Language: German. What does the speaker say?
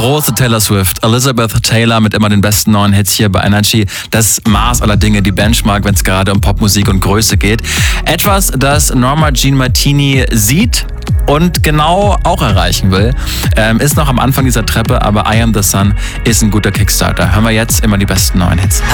große Taylor Swift, Elizabeth Taylor mit immer den besten neuen Hits hier bei Energy. Das Maß aller Dinge, die Benchmark, wenn es gerade um Popmusik und Größe geht. Etwas, das Norma Jean Martini sieht und genau auch erreichen will. Ist noch am Anfang dieser Treppe, aber I Am The Sun ist ein guter Kickstarter. Hören wir jetzt immer die besten neuen Hits.